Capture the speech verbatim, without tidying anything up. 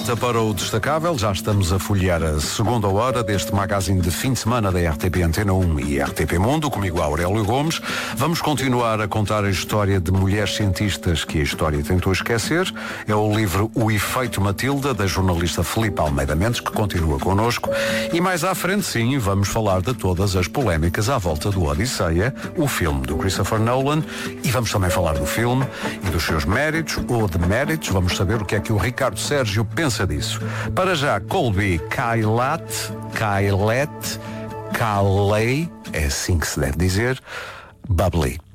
volta para o Destacável, já estamos a folhear a segunda hora deste magazine de fim de semana da R T P Antena um e R T P Mundo, comigo Aurélio Gomes. Vamos continuar a contar a história de mulheres cientistas que a história tentou esquecer. É o livro O Efeito Matilda, da jornalista Filipe Almeida Mendes, que continua connosco. E mais à frente, sim, vamos falar de todas as polémicas à volta do Odisseia, o filme do Christopher Nolan, e vamos também falar do filme e dos seus méritos ou deméritos. Vamos saber o que é que o Ricardo Sérgio pensa disso. Para já, Colby Kailat, Kailet, Kalei, é assim que se deve dizer, Bubbly.